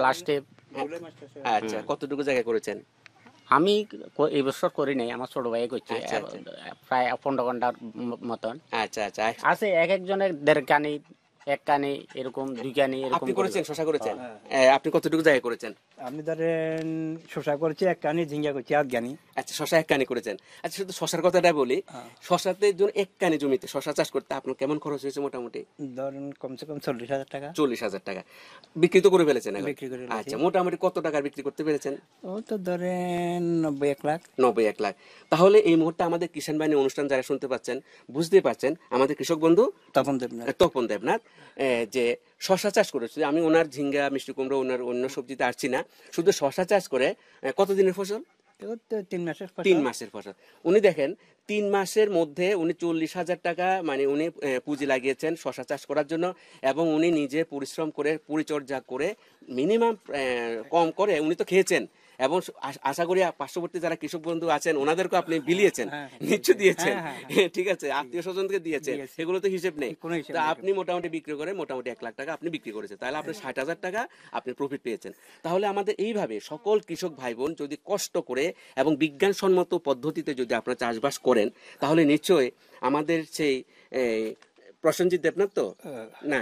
লাস্টে। আচ্ছা, কতটুকু জায়গা করেছেন? আমি এই বছর করি নাই, আমার ছোট ভাই করছে, প্রায় 15 ঘন্টার মতন। আচ্ছা আচ্ছা, আছে এক একজনের 1.5 কানি, 1 কানি, এরকম 2 কানি এরকম। আপনি করেছেন, শশা করেছেন? আপনি কতটুকু জায়গা করেছেন? আপনি ধরেন শশা করছি 1 কানি, ঝিঙ্গা করছি 1 কানি। আচ্ছা, শশা 1 কানি করেছেন। আচ্ছা, শুধু শশার কথাটা বলি, শশাতে 1 কানি জমিতে শশা চাষ করতে আপনার কেমন খরচ হয়েছে মোটামুটি? ধরেন কমসে কম 40,000 টাকা। 40,000 টাকা বিক্রি তো করে ফেলেছেন? বিক্রি করে। আচ্ছা, মোটামুটি কত টাকার বিক্রি করতে পেরেছেন? ও তো ধরেন 90-1 লাখ। 90-1 লাখ। তাহলে এই মুহূর্তে আমাদের কিষাণ বাহিনী অনুষ্ঠান যারা শুনতে পাচ্ছেন, বুঝতে পারছেন, আমাদের কৃষক বন্ধু তপন দেবনাথ যে শশা চাষ করেছে। আমি ওনার ঝিঙ্গা, মিষ্টি কুমড়ো, ওনার অন্য সবজিতে আসছি না, শুধু শশা চাষ করে কতদিনের ফসল? 3 মাসের ফসল। উনি দেখেন 3 মাসের মধ্যে উনি 40,000 টাকা মানে উনি পুঁজি লাগিয়েছেন শশা চাষ করার জন্য, এবং উনি নিজে পরিশ্রম করে পরিচর্যা করে মিনিমাম কম করে উনি তো খেয়েছেন, এবং আশা করি পার্শ্ববর্তী যারা কৃষক বন্ধু আছেন ওনাদেরকে আপনি বিলিয়েছেন, নিশ্চয় দিয়েছেন, ঠিক আছে, আত্মীয় স্বজনকে দিয়েছেন, সেগুলো তো হিসেব নেই। তা আপনি মোটামুটি বিক্রি করে মোটামুটি 1 লাখ টাকা আপনি বিক্রি করেছেন, তাহলে আপনি 60,000 টাকা আপনি প্রফিট পেয়েছেন। তাহলে আমাদের এইভাবে সকল কৃষক ভাই বোন যদি কষ্ট করে এবং বিজ্ঞানসম্মত পদ্ধতিতে যদি আপনারা চাষবাস করেন, তাহলে নিশ্চয়ই আমাদের সেই প্রসেনজিৎ দেবনাথ তো না,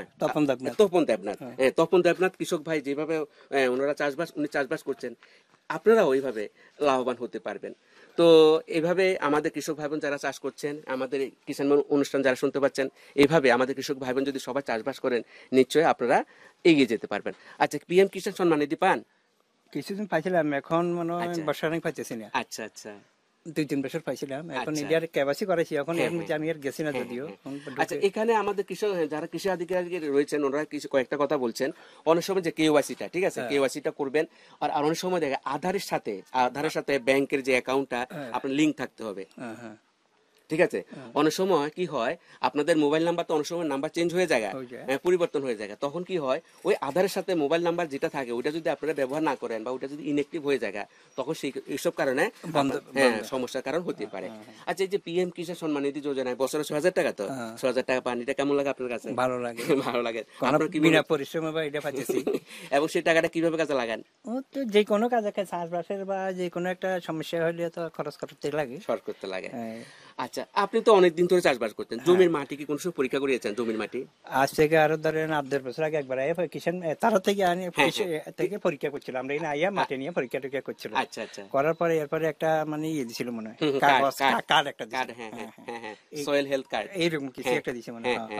তপন দেবনাথ কৃষক ভাই যেভাবে ওনারা উনি চাষবাস করছেন, আপনারা ওইভাবে লাভবান হতে পারবেন। তো এইভাবে আমাদের কৃষক ভাই বোন যারা চাষ করছেন, আমাদের কিষাণ অনুষ্ঠান যারা শুনতে পাচ্ছেন, এইভাবে আমাদের কৃষক ভাই বোন যদি সবাই চাষবাস করেন, নিশ্চয়ই আপনারা এগিয়ে যেতে পারবেন। আচ্ছা, পিএম কিষাণ সম্মান নিধি পান? কিছুদিন পাইছিলাম, এখন মনে হয় বর্ষার পাইতেছি না। আচ্ছা আচ্ছা, 2-3 বছর পাইছিলাম, এখন ইন্ডিয়ার কেওয়াইসি করেছি, এখন আমি আর গেছি না যদিও। আচ্ছা, এখানে আমাদের কৃষক যারা কৃষি আধিকারিক রয়েছেন, ওনারা কিছু কয়েকটা কথা বলছেন। অনেক সময় যে কেওয়াইসিটা, ঠিক আছে, কেওয়াইসিটা করবেন, আর অনেক সময় দেখে আধারের সাথে ব্যাংকের যে অ্যাকাউন্টটা আপনার লিঙ্ক থাকতে হবে, ঠিক আছে। অনেক সময় কি হয়, আপনাদের মোবাইল নাম্বার তো অনেক সময় নাম্বার চেঞ্জ হয়ে যায়, পরিবর্তন হয়ে যায়, তখন কি হয়, ওই আধারের সাথে মোবাইল নাম্বার যেটা থাকে ওইটা যদি আপনারা ব্যবহার না করেন বা ওইটা যদি ইনঅ্যাক্টিভ হয়ে যায়, তখন এইসব কারণে সমস্যার কারণ হতে পারে। আচ্ছা, এই যে পিএম কিষাণ সম্মান নিধি যোজনায় বছরে 6,000 টাকা, তো 6,000 টাকা পান, এটা কেমন লাগে আপনার কাছে? ভালো লাগে, ভালো লাগে। আপনার কি বিনা পরিশ্রমে বা এটা পাচ্ছি এবং সেই টাকাটা কিভাবে কাজে লাগান? ও তো যে কোনো কাজে, চাষবাসের বা যে কোনো একটা সমস্যা হলে তো খরচ করতে লাগে। আচ্ছা, আপনি তো অনেকদিন ধরে চাষবাস করতেন, জমির মাটি কি কোনো সময় পরীক্ষা করিয়েছেন? জমির মাটি আজ থেকে আরো ধরেন 8-10 বছর আগে একবার কিষাণ তারা থেকে থেকে পরীক্ষা করছিল, আমরা এই আইয়া মাটি নিয়ে পরীক্ষা টরীক্ষা করছিল। আচ্ছা আচ্ছা, করার পরে এরপরে একটা মানে দিছিল মনে হয়, কার্ড একটা সয়েল হেলথ কার্ড, এইরকম কিছু একটা দিছে মনে হয়।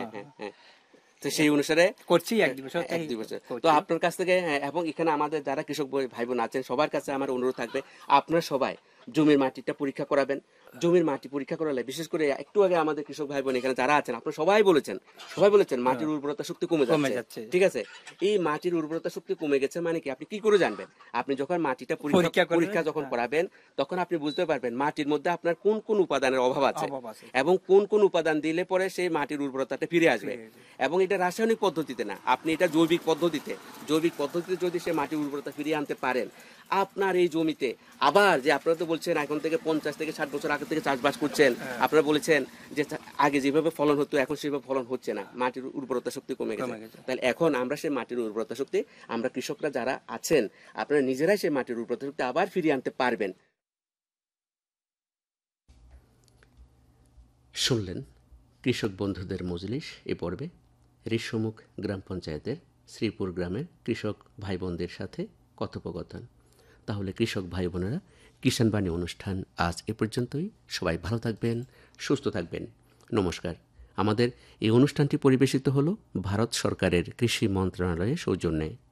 তো সেই অনুসারে করছি 1-2 বছর। তো আপনার কাছ থেকে, এবং এখানে আমাদের যারা কৃষক ভাই বোন আছেন সবার কাছে আমার অনুরোধ থাকবে, আপনারা সবাই জমির মাটিটা পরীক্ষা করাবেন। জমির মাটি পরীক্ষা করালে, বিশেষ করে একটু আগে আমাদের কৃষক ভাই বোন এখানে যারা আছেন, আপনারা সবাই বলেছেন মাটির উর্বরতা শক্তি কমে যাচ্ছে, ঠিক আছে। এই মাটির উর্বরতা শক্তি কমে গেছে মানে কি, আপনি কি করে জানবেন? আপনি যখন মাটিটা পরীক্ষা যখন করাবেন, তখন আপনি বুঝতে পারবেন মাটির মধ্যে আপনার কোন কোন উপাদানের অভাব আছে এবং কোন কোন উপাদান দিলে পরে সেই মাটির উর্বরতাটা ফিরে আসবে। এবং এটা রাসায়নিক পদ্ধতিতে না, আপনি এটা জৈবিক পদ্ধতিতে যদি সে মাটির উর্বরতা ফিরিয়ে আনতে পারেন, আপনার এই জমিতে আবার যে আপনারা তো বলছেন এখন থেকে 50 থেকে 60 বছর আগে থেকে চাষবাস করছেন, আপনারা বলেছেন যে আগে যেভাবে ফলন হতো এখন সেভাবে ফলন হচ্ছে না, মাটির উর্বরতা শক্তি কমে গেছে। তাহলে এখন আমরা সেই মাটির উর্বরতা শক্তি, আমরা কৃষকরা যারা আছেন, আপনারা নিজেরাই সেই মাটির উর্বরতা শক্তি আবার ফিরিয়ে আনতে পারবেন। শুনলেন কৃষক বন্ধুদের মজলিস এ পর্বে ঋষ্যমুখ গ্রাম পঞ্চায়েতের শ্রীপুর গ্রামের কৃষক ভাই বোনদের সাথে কথোপকথন। তাহলে কৃষক ভাই বোনেরা, কিষাণ বাণী অনুষ্ঠান আজ এ পর্যন্তই। সবাই ভালো থাকবেন, সুস্থ থাকবেন। নমস্কার। আমাদের এই অনুষ্ঠানটি পরিবেশিত হলো ভারত সরকারের কৃষি মন্ত্রণালয়ের সৌজন্যে।